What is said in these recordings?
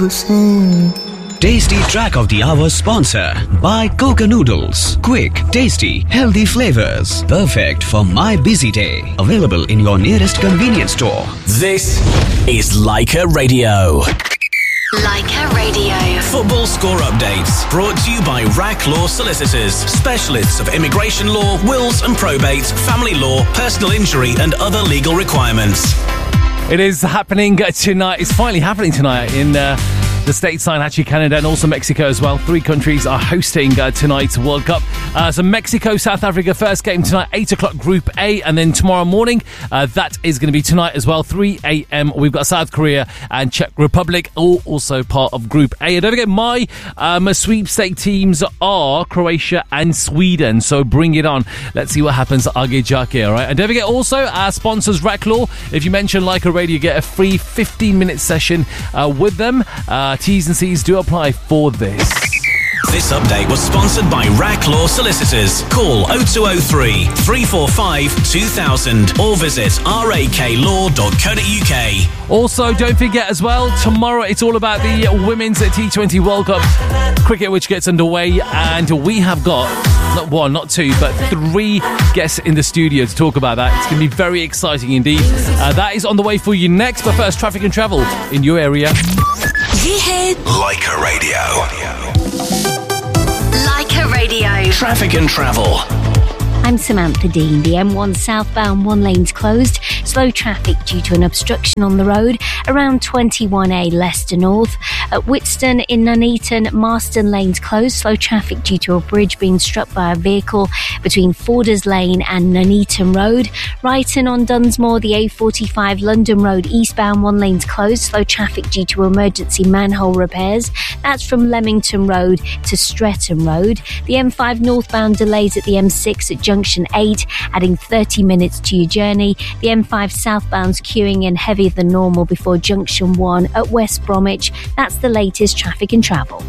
Tasty Track of the Hour sponsor by Coca Noodles. Quick, tasty, healthy flavors. Perfect for my busy day. Available in your nearest convenience store. This is Leica Radio. Leica Radio. Football score updates brought to you by Rack Law Solicitors. Specialists of immigration law, wills and probate, family law, personal injury and other legal requirements. It is happening tonight. It's finally happening tonight in the stateside, actually Canada and also Mexico as well. 3 countries are hosting tonight's World Cup. So Mexico, South Africa, first game tonight, 8 o'clock Group A. And then tomorrow morning, that is going to be tonight as well, 3 a.m. We've got South Korea and Czech Republic, all also part of Group A. And don't forget, my sweepstake teams are Croatia and Sweden. So bring it on. Let's see what happens at Aage Jaake, all right? And don't forget also, our sponsors, Rack Law. If you mention Leica Radio, you get a free 15-minute session with them. T's and C's do apply for this. This update was sponsored by Rack Law Solicitors. Call 0203 345 2000 or visit raklaw.co.uk. Also, don't forget as well, tomorrow it's all about the Women's T20 World Cup cricket, which gets underway, and we have got not 1, not 2, but 3 guests in the studio to talk about that. It's going to be very exciting indeed. That is on the way for you next, but first, traffic and travel in your area. ये है Leica Radio. Leica Radio. Traffic and travel. I'm Samantha Dean. The M1 southbound, 1 lane's closed. Slow traffic due to an obstruction on the road around 21A Leicester North. At Whitstone in Nuneaton, Marston lane's closed. Slow traffic due to a bridge being struck by a vehicle between Forders Lane and Nuneaton Road. Brighton on Dunsmore, the A45 London Road eastbound, 1 lane's closed. Slow traffic due to emergency manhole repairs. That's from Leamington Road to Streatham Road. The M5 northbound delays at the M6 at Junction 8, adding 30 minutes to your journey. The M5 southbound's queuing in heavier than normal before Junction 1 at West Bromwich. That's the latest traffic and travel.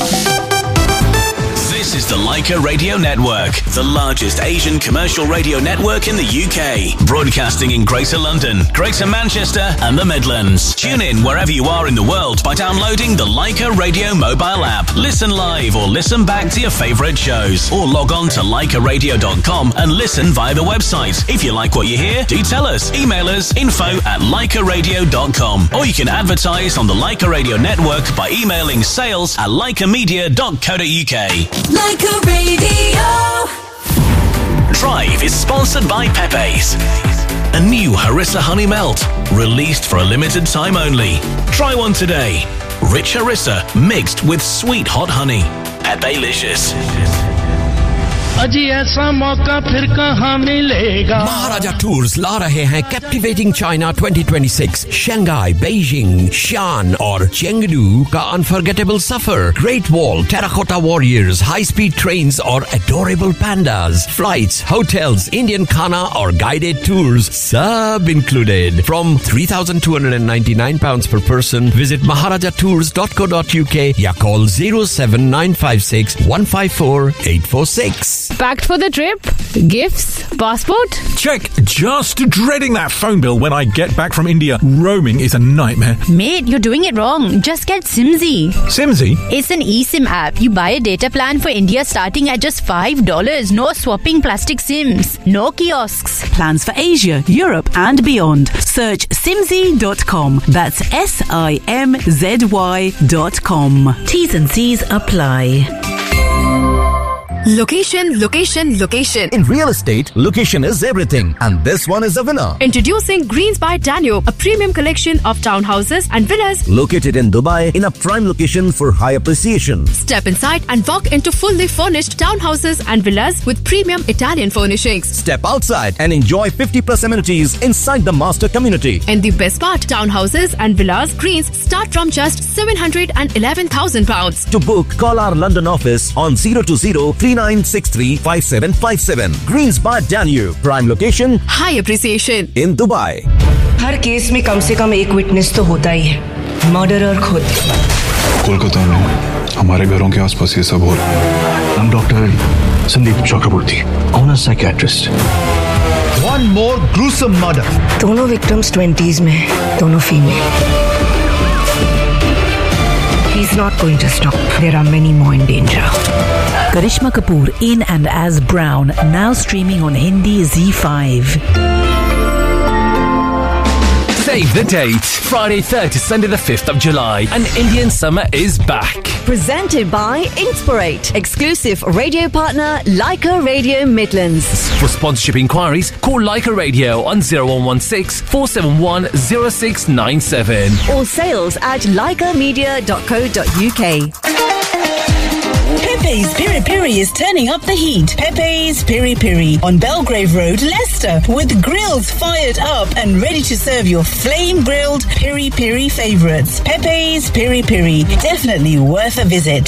This is the Leica Radio Network, the largest Asian commercial radio network in the UK. Broadcasting in Greater London, Greater Manchester and the Midlands. Tune in wherever you are in the world by downloading the Leica Radio mobile app. Listen live or listen back to your favourite shows. Or log on to leicaradio.com and listen via the website. If you like what you hear, do tell us. Email us info@leicaradio.com. Or you can advertise on the Leica Radio Network by emailing sales@leicamedia.co.uk. Leica Radio. Drive is sponsored by Pepe's. A new Harissa Honey Melt, released for a limited time only. Try one today. Rich Harissa mixed with sweet hot honey. Pepe-licious. अजी ऐसा मौका फिर कहाँ मिलेगा Maharaja Tours ला रहे हैं Captivating China 2026 Shanghai, Beijing, Xi'an और Chengdu का unforgettable suffer. Great Wall, Terracotta Warriors, high-speed trains और adorable pandas. Flights, hotels, Indian khana और guided tours सब included. From £3,299 per person, visit maharajatours.co.uk या call 07956 154 846. Packed for the trip? Gifts? Passport? Check. Just dreading that phone bill when I get back from India. Roaming is a nightmare. Mate, you're doing it wrong. Just get Simzy. Simzy? It's an eSIM app. You buy a data plan for India starting at just $5. No swapping plastic SIMs. No kiosks. Plans for Asia, Europe and beyond. Search simzy.com. That's SIMZY.com. T's and C's apply. Location, location, location. In real estate, location is everything. And this one is a winner. Introducing Greens by Danube, a premium collection of townhouses and villas located in Dubai in a prime location for high appreciation. Step inside and walk into fully furnished townhouses and villas with premium Italian furnishings. Step outside and enjoy 50+ amenities inside the master community. And the best part, townhouses and villas Greens start from just £711,000. To book, call our London office on 020-3963-5757. Greens by Danube. Prime location, high appreciation in Dubai. Her case में कम से कम एक witness तो होता ही है, murderer खुद। कोलकाता में हमारे घरों के आसपास ये सब हो रहा है। I'm Dr. Sandeep Chakraborty, owner psychiatrist. One more gruesome murder. दोनों विक्टिम्स 20s में, दोनों female. He's not going to stop. There are many more in danger. Karishma Kapoor in and as Brown, now streaming on Hindi ZEE5. Save the date. Friday 3rd to Sunday the 5th of July. And Indian summer is back. Presented by Inspirate. Exclusive radio partner Leica Radio Midlands. For sponsorship inquiries, call Leica Radio on 0116 471 0697. Or sales at leicamedia.co.uk. Pepe's Piri Piri is turning up the heat. Pepe's Piri Piri on Belgrave Road, Leicester, with grills fired up and ready to serve your flame-grilled Piri Piri favourites. Pepe's Piri Piri, definitely worth a visit.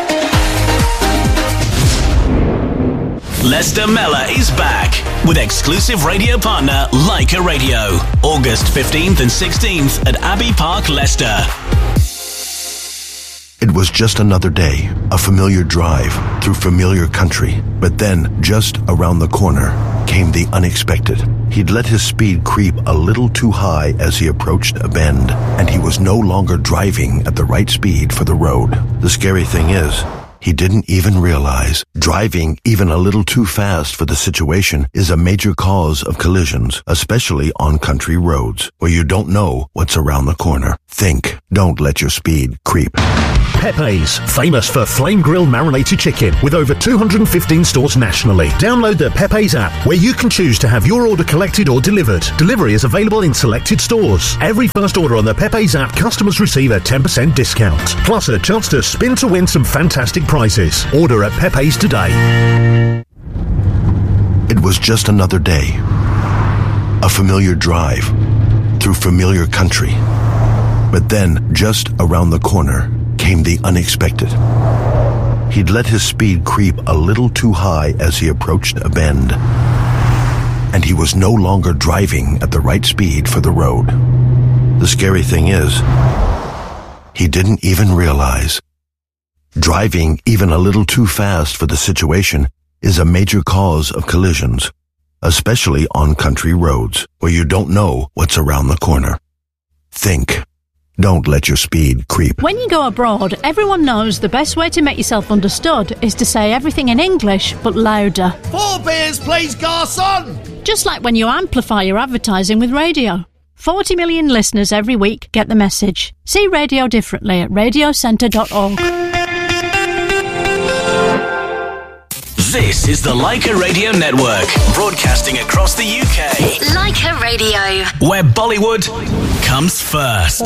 Leicester Mella is back with exclusive radio partner Leica Radio. August 15th and 16th at Abbey Park, Leicester. It was just another day, a familiar drive through familiar country. But then, just around the corner, came the unexpected. He'd let his speed creep a little too high as he approached a bend, and he was no longer driving at the right speed for the road. The scary thing is, he didn't even realize driving even a little too fast for the situation is a major cause of collisions, especially on country roads, where you don't know what's around the corner. Think, don't let your speed creep. Pepe's, famous for flame-grilled marinated chicken, with over 215 stores nationally. Download the Pepe's app, where you can choose to have your order collected or delivered. Delivery is available in selected stores. Every first order on the Pepe's app, customers receive a 10% discount, plus a chance to spin to win some fantastic prizes. Order at Pepe's today. It was just another day, a familiar drive through familiar country. But then, just around the corner, came the unexpected. He'd let his speed creep a little too high as he approached a bend, and he was no longer driving at the right speed for the road. The scary thing is, he didn't even realize driving even a little too fast for the situation is a major cause of collisions, especially on country roads, where you don't know what's around the corner. Think. Don't let your speed creep. When you go abroad, everyone knows the best way to make yourself understood is to say everything in English, but louder. 4 beers, please, garçon! Just like when you amplify your advertising with radio. 40 million listeners every week get the message. See radio differently at radiocentre.org. This is the Leica Radio Network, broadcasting across the UK. Leica Radio. Where Bollywood comes first.